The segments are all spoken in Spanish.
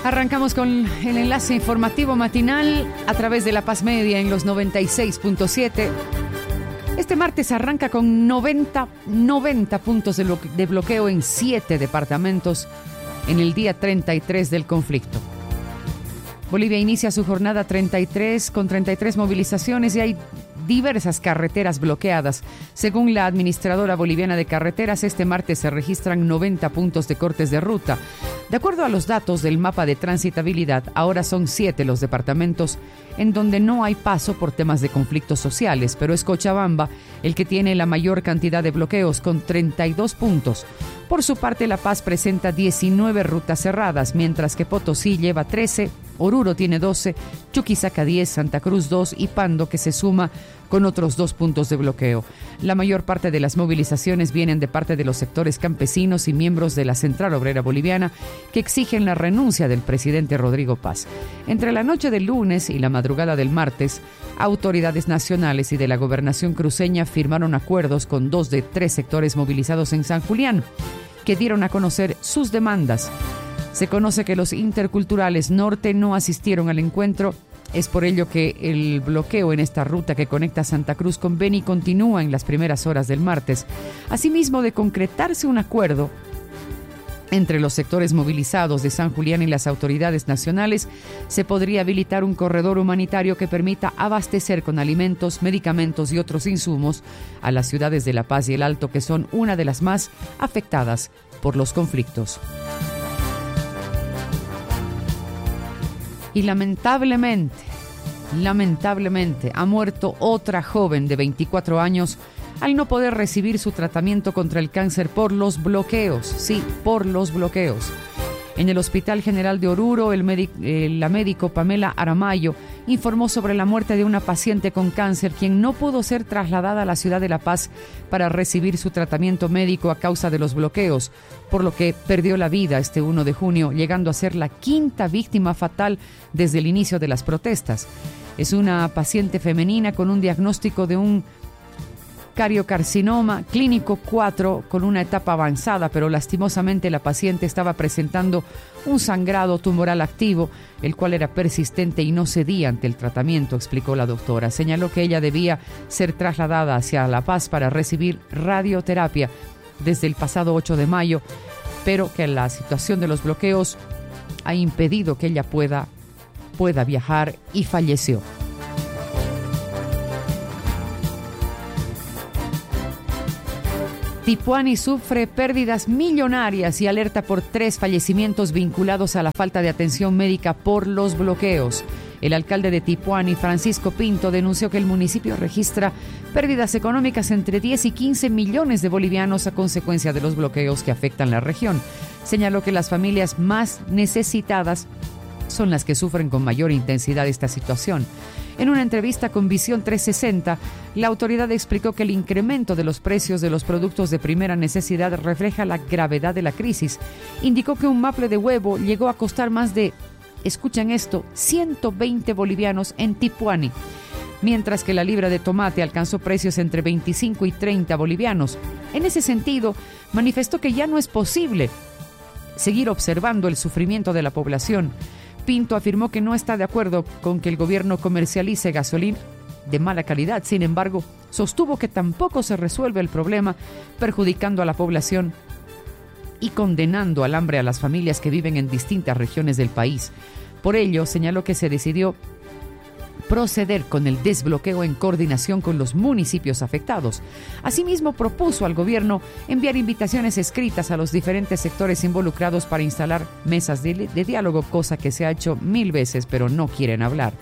Arrancamos con el enlace informativo matinal a través de La Paz Media en los 96.7. Este martes arranca con 90 puntos de bloqueo en 7 departamentos en el día 33 del conflicto. Bolivia inicia su jornada 33 con 33 movilizaciones y hay diversas carreteras bloqueadas. Según la administradora boliviana de carreteras, este martes se registran 90 puntos de cortes de ruta. De acuerdo a los datos del mapa de transitabilidad, ahora son 7 los departamentos en donde no hay paso por temas de conflictos sociales, pero es Cochabamba el que tiene la mayor cantidad de bloqueos con 32 puntos. Por su parte, La Paz presenta 19 rutas cerradas, mientras que Potosí lleva 13, Oruro tiene 12, Chuquisaca 10, Santa Cruz 2 y Pando, que se suma con otros 2 puntos de bloqueo. La mayor parte de las movilizaciones vienen de parte de los sectores campesinos y miembros de la Central Obrera Boliviana que exigen la renuncia del presidente Rodrigo Paz. Entre la noche del lunes y la madrugada del martes, autoridades nacionales y de la gobernación cruceña firmaron acuerdos con 2 de 3 sectores movilizados en San Julián, que dieron a conocer sus demandas. Se conoce que los interculturales norte no asistieron al encuentro. Es por ello que el bloqueo en esta ruta que conecta Santa Cruz con Beni continúa en las primeras horas del martes. Asimismo, de concretarse un acuerdo entre los sectores movilizados de San Julián y las autoridades nacionales, se podría habilitar un corredor humanitario que permita abastecer con alimentos, medicamentos y otros insumos a las ciudades de La Paz y El Alto, que son una de las más afectadas por los conflictos. Y lamentablemente, ha muerto otra joven de 24 años al no poder recibir su tratamiento contra el cáncer por los bloqueos. Sí, por los bloqueos. En el Hospital General de Oruro, la médico Pamela Aramayo informó sobre la muerte de una paciente con cáncer, quien no pudo ser trasladada a la ciudad de La Paz para recibir su tratamiento médico a causa de los bloqueos, por lo que perdió la vida este 1 de junio, llegando a ser la 5ª víctima fatal desde el inicio de las protestas. Es una paciente femenina con un diagnóstico de un cariocarcinoma clínico 4 con una etapa avanzada, pero lastimosamente la paciente estaba presentando un sangrado tumoral activo, el cual era persistente y no cedía ante el tratamiento, explicó la doctora. Señaló que ella debía ser trasladada hacia La Paz para recibir radioterapia desde el pasado 8 de mayo, pero que la situación de los bloqueos ha impedido que ella pueda viajar y falleció. Tipuani sufre pérdidas millonarias y alerta por 3 fallecimientos vinculados a la falta de atención médica por los bloqueos. El alcalde de Tipuani, Francisco Pinto, denunció que el municipio registra pérdidas económicas entre 10 y 15 millones de bolivianos a consecuencia de los bloqueos que afectan la región. Señaló que las familias más necesitadas son las que sufren con mayor intensidad esta situación. En una entrevista con Visión 360, la autoridad explicó que el incremento de los precios de los productos de primera necesidad refleja la gravedad de la crisis. Indicó que un maple de huevo llegó a costar más de, escuchen esto, 120 bolivianos en Tipuani, mientras que la libra de tomate alcanzó precios entre 25 y 30 bolivianos. En ese sentido, manifestó que ya no es posible seguir observando el sufrimiento de la población. Pinto afirmó que no está de acuerdo con que el gobierno comercialice gasolina de mala calidad. Sin embargo, sostuvo que tampoco se resuelve el problema, perjudicando a la población y condenando al hambre a las familias que viven en distintas regiones del país. Por ello, señaló que se decidió proceder con el desbloqueo en coordinación con los municipios afectados. Asimismo, propuso al gobierno enviar invitaciones escritas a los diferentes sectores involucrados para instalar mesas de diálogo, cosa que se ha hecho 1000 veces, pero no quieren hablar.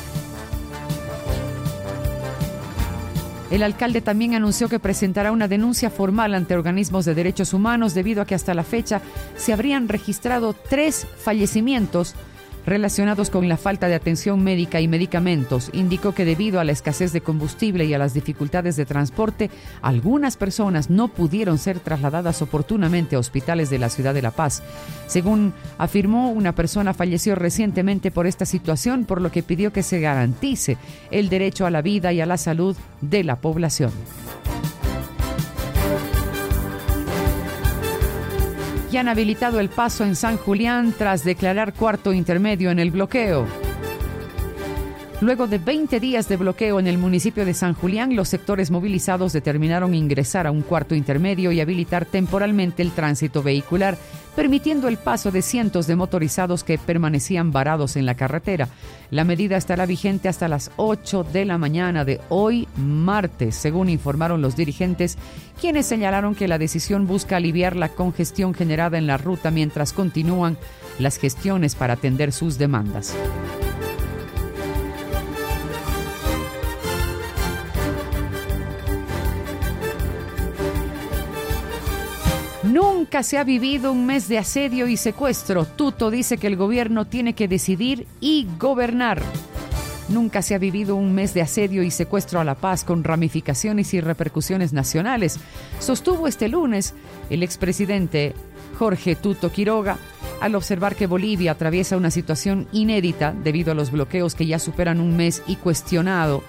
El alcalde también anunció que presentará una denuncia formal ante organismos de derechos humanos debido a que hasta la fecha se habrían registrado 3 fallecimientos relacionados con la falta de atención médica y medicamentos. Indicó que debido a la escasez de combustible y a las dificultades de transporte, algunas personas no pudieron ser trasladadas oportunamente a hospitales de la ciudad de La Paz. Según afirmó, una persona falleció recientemente por esta situación, por lo que pidió que se garantice el derecho a la vida y a la salud de la población. Ya han habilitado el paso en San Julián tras declarar cuarto intermedio en el bloqueo. Luego de 20 días de bloqueo en el municipio de San Julián, los sectores movilizados determinaron ingresar a un cuarto intermedio y habilitar temporalmente el tránsito vehicular, permitiendo el paso de cientos de motorizados que permanecían varados en la carretera. La medida estará vigente hasta las 8 de la mañana de hoy, martes, según informaron los dirigentes, quienes señalaron que la decisión busca aliviar la congestión generada en la ruta mientras continúan las gestiones para atender sus demandas. Nunca se ha vivido un mes de asedio y secuestro. Tuto dice que el gobierno tiene que decidir y gobernar. Nunca se ha vivido un mes de asedio y secuestro a la paz con ramificaciones y repercusiones nacionales, sostuvo este lunes el expresidente Jorge Tuto Quiroga, al observar que Bolivia atraviesa una situación inédita debido a los bloqueos que ya superan un mes y cuestionando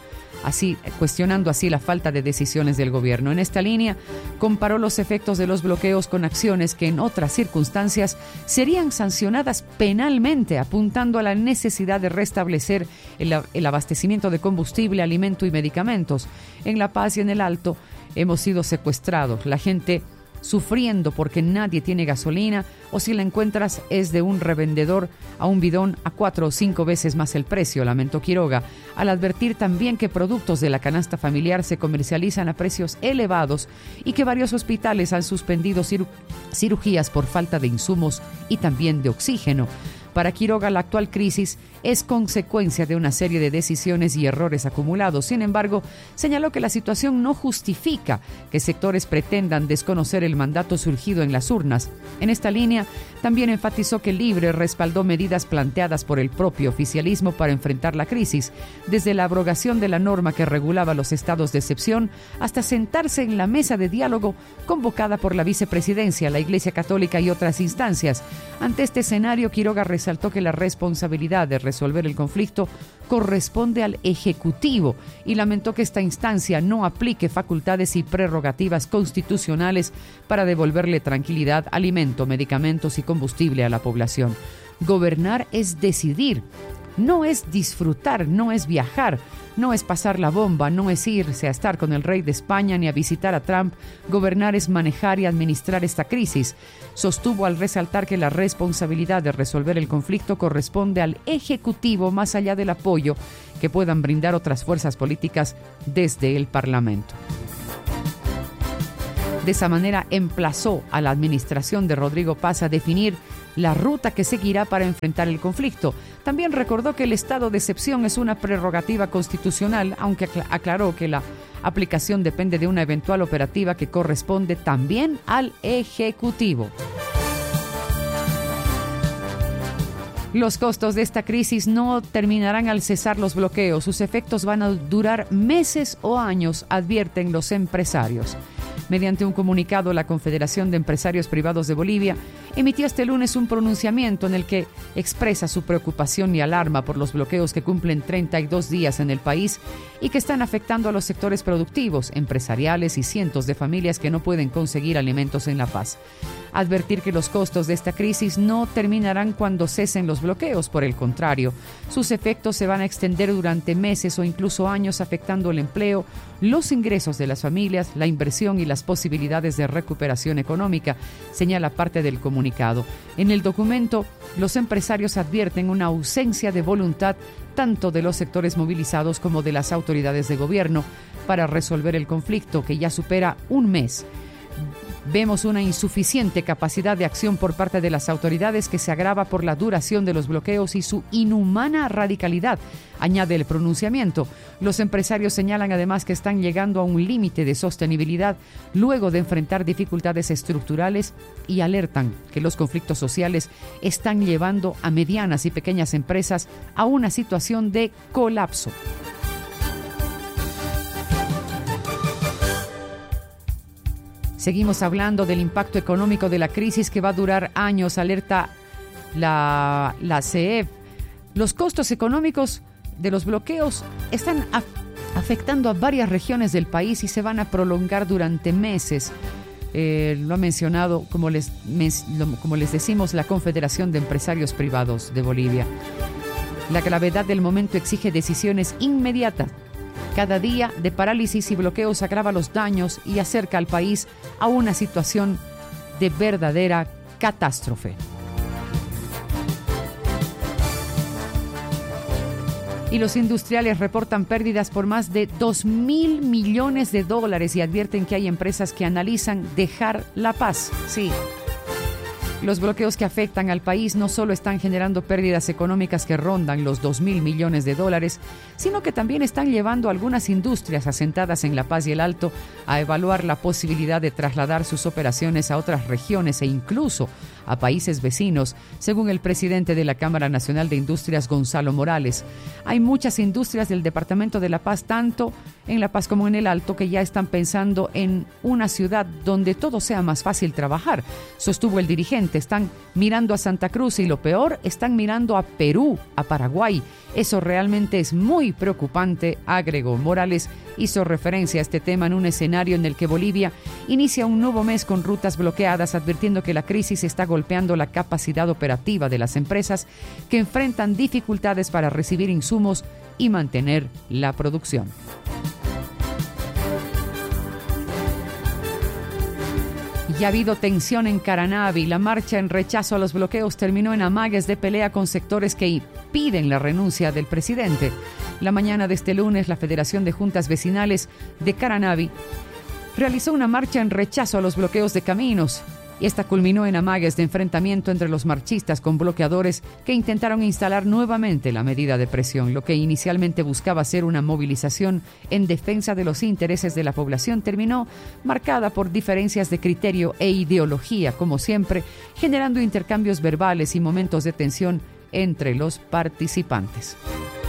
así la falta de decisiones del gobierno. En esta línea, comparó los efectos de los bloqueos con acciones que en otras circunstancias serían sancionadas penalmente, apuntando a la necesidad de restablecer el abastecimiento de combustible, alimento y medicamentos. En La Paz y en el Alto hemos sido secuestrados. La gente sufriendo porque nadie tiene gasolina, o si la encuentras es de un revendedor a un bidón a 4 o 5 veces más el precio, lamentó Quiroga, al advertir también que productos de la canasta familiar se comercializan a precios elevados y que varios hospitales han suspendido cirugías por falta de insumos y también de oxígeno. Para Quiroga, la actual crisis es consecuencia de una serie de decisiones y errores acumulados. Sin embargo, señaló que la situación no justifica que sectores pretendan desconocer el mandato surgido en las urnas. En esta línea, también enfatizó que Libre respaldó medidas planteadas por el propio oficialismo para enfrentar la crisis, desde la abrogación de la norma que regulaba los estados de excepción hasta sentarse en la mesa de diálogo convocada por la vicepresidencia, la Iglesia Católica y otras instancias. Ante este escenario, Quiroga resaltó que la responsabilidad de resolver el conflicto corresponde al Ejecutivo y lamentó que esta instancia no aplique facultades y prerrogativas constitucionales para devolverle tranquilidad, alimento, medicamentos y combustible a la población. Gobernar es decidir, no es disfrutar, no es viajar, no es pasar la bomba, no es irse a estar con el rey de España ni a visitar a Trump. Gobernar es manejar y administrar esta crisis. Sostuvo al resaltar que la responsabilidad de resolver el conflicto corresponde al Ejecutivo más allá del apoyo que puedan brindar otras fuerzas políticas desde el Parlamento. De esa manera emplazó a la administración de Rodrigo Paz a definir la ruta que seguirá para enfrentar el conflicto. También recordó que el estado de excepción es una prerrogativa constitucional, aunque aclaró que la aplicación depende de una eventual operativa que corresponde también al Ejecutivo. Los costos de esta crisis no terminarán al cesar los bloqueos. Sus efectos van a durar meses o años, advierten los empresarios. Mediante un comunicado, la Confederación de Empresarios Privados de Bolivia emitió este lunes un pronunciamiento en el que expresa su preocupación y alarma por los bloqueos que cumplen 32 días en el país y que están afectando a los sectores productivos, empresariales y cientos de familias que no pueden conseguir alimentos en La Paz. Advertir que los costos de esta crisis no terminarán cuando cesen los bloqueos, por el contrario, sus efectos se van a extender durante meses o incluso años, afectando el empleo, los ingresos de las familias, la inversión y las posibilidades de recuperación económica, señala parte del comunicado. En el documento, los empresarios advierten una ausencia de voluntad tanto de los sectores movilizados como de las autoridades de gobierno para resolver el conflicto que ya supera un mes. Vemos una insuficiente capacidad de acción por parte de las autoridades que se agrava por la duración de los bloqueos y su inhumana radicalidad, añade el pronunciamiento. Los empresarios señalan además que están llegando a un límite de sostenibilidad luego de enfrentar dificultades estructurales y alertan que los conflictos sociales están llevando a medianas y pequeñas empresas a una situación de colapso. Seguimos hablando del impacto económico de la crisis que va a durar años, alerta la CEF. Los costos económicos de los bloqueos están afectando a varias regiones del país y se van a prolongar durante meses. Lo ha mencionado, como les decimos, la Confederación de Empresarios Privados de Bolivia. La gravedad del momento exige decisiones inmediatas. Cada día de parálisis y bloqueos agrava los daños y acerca al país a una situación de verdadera catástrofe. Y los industriales reportan pérdidas por más de $2.000 millones y advierten que hay empresas que analizan dejar La Paz. Sí. Los bloqueos que afectan al país no solo están generando pérdidas económicas que rondan los $2.000 millones, sino que también están llevando a algunas industrias asentadas en La Paz y el Alto a evaluar la posibilidad de trasladar sus operaciones a otras regiones e incluso a países vecinos, según el presidente de la Cámara Nacional de Industrias, Gonzalo Morales. Hay muchas industrias del departamento de La Paz, tanto en La Paz como en el Alto, que ya están pensando en una ciudad donde todo sea más fácil trabajar, sostuvo el dirigente. Están mirando a Santa Cruz y lo peor, están mirando a Perú, a Paraguay. Eso realmente es muy preocupante, agregó. Morales hizo referencia a este tema en un escenario en el que Bolivia inicia un nuevo mes con rutas bloqueadas, advirtiendo que la crisis está golpeando la capacidad operativa de las empresas que enfrentan dificultades para recibir insumos y mantener la producción. Ya ha habido tensión en Caranavi. La marcha en rechazo a los bloqueos terminó en amagues de pelea con sectores que piden la renuncia del presidente. La mañana de este lunes, la Federación de Juntas Vecinales de Caranavi realizó una marcha en rechazo a los bloqueos de caminos. Y esta culminó en amagues de enfrentamiento entre los marchistas con bloqueadores que intentaron instalar nuevamente la medida de presión. Lo que inicialmente buscaba ser una movilización en defensa de los intereses de la población terminó marcada por diferencias de criterio e ideología, como siempre, generando intercambios verbales y momentos de tensión entre los participantes.